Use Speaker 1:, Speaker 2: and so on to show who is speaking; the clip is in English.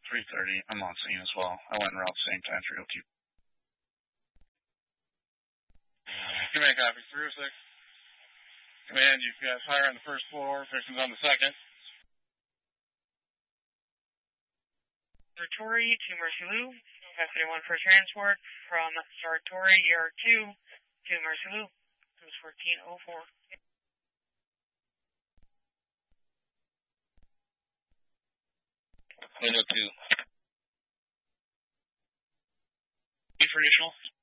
Speaker 1: 3:30. I'm on scene as well. I went around the same time, 3:02.
Speaker 2: Command copy, 306. Command, you've got fire on the first floor, victims on the second.
Speaker 3: Sartori to Mercy Lou, Capacity 1 for transport from Sartori ER2 to Mercy Lou. It was 1404.
Speaker 4: Window 2.
Speaker 1: For additional.